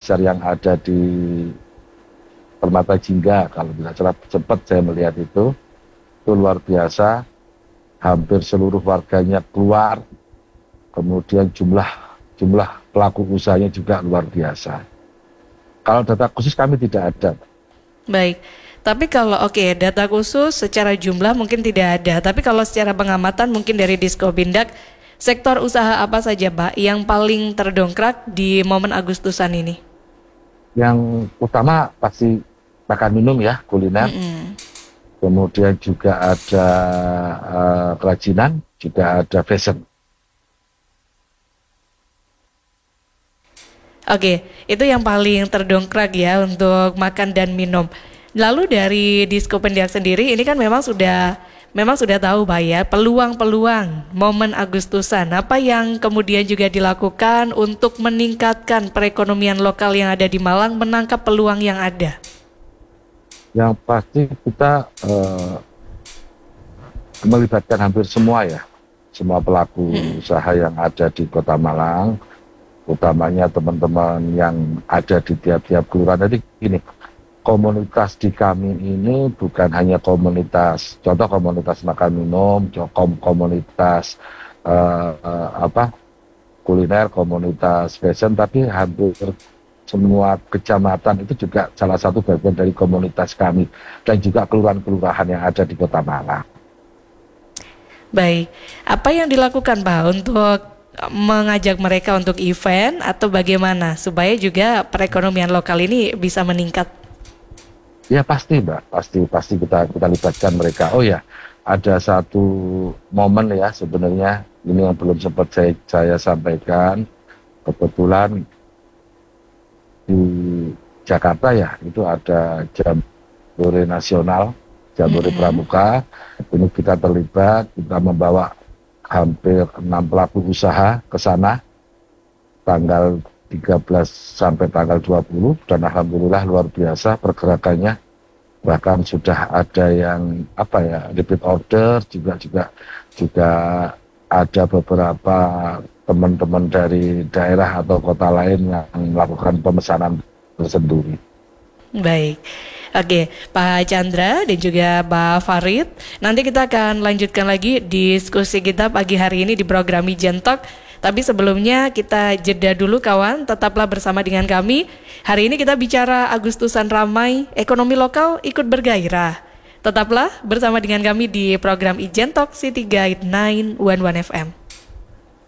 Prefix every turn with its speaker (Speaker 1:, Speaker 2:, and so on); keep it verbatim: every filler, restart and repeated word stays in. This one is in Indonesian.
Speaker 1: pasar yang ada di Permata Jingga, kalau tidak salah cepat saya melihat itu, itu luar biasa, hampir seluruh warganya keluar, kemudian jumlah jumlah pelaku usahanya juga luar biasa. Kalau data khusus kami tidak ada.
Speaker 2: Baik, tapi kalau oke okay, data khusus secara jumlah mungkin tidak ada, tapi kalau secara pengamatan mungkin dari Diskobindak, sektor usaha apa saja Pak yang paling terdongkrak di momen Agustusan ini?
Speaker 1: Yang utama pasti makan minum ya, kuliner. Mm-hmm. Kemudian juga ada uh, kerajinan, juga ada fashion.
Speaker 2: Oke, itu yang paling terdongkrak ya untuk makan dan minum. Lalu dari Diskobindak sendiri, ini kan memang sudah memang sudah tahu Pak ya, peluang-peluang momen Agustusan. Apa yang kemudian juga dilakukan untuk meningkatkan perekonomian lokal yang ada di Malang, menangkap peluang yang ada?
Speaker 1: Yang pasti kita uh, melibatkan hampir semua ya, semua pelaku hmm. usaha yang ada di Kota Malang, utamanya teman-teman yang ada di tiap-tiap kelurahan. Jadi gini, komunitas di kami ini bukan hanya komunitas, contoh komunitas makan minum, komunitas uh, uh, apa kuliner, komunitas fashion, tapi hampir semua kecamatan itu juga salah satu bagian dari komunitas kami, dan juga kelurahan-kelurahan yang ada di Kota Malang.
Speaker 2: Baik, apa yang dilakukan Pak untuk mengajak mereka untuk event atau bagaimana supaya juga perekonomian lokal ini bisa meningkat?
Speaker 1: Ya pasti Mbak, pasti pasti kita kita libatkan mereka. Oh ya, ada satu momen ya sebenarnya ini yang belum sempat saya, saya sampaikan. Kebetulan di Jakarta ya itu ada Jambore Nasional, Jambore mm-hmm. Pramuka. Ini kita terlibat, kita membawa hampir enam pelaku usaha ke sana tanggal tiga belas sampai tanggal dua puluh, dan alhamdulillah luar biasa pergerakannya, bahkan sudah ada yang apa ya repeat order, juga juga juga ada beberapa teman-teman dari daerah atau kota lain yang melakukan pemesanan tersendiri.
Speaker 2: Baik. Oke, Pak Chandra dan juga Pak Farid, nanti kita akan lanjutkan lagi diskusi kita pagi hari ini di program Ijen Talk. Tapi sebelumnya kita jeda dulu kawan, tetaplah bersama dengan kami. Hari ini kita bicara Agustusan ramai, ekonomi lokal ikut bergairah. Tetaplah bersama dengan kami di program Ijen Talk City Guide sembilan satu satu F M.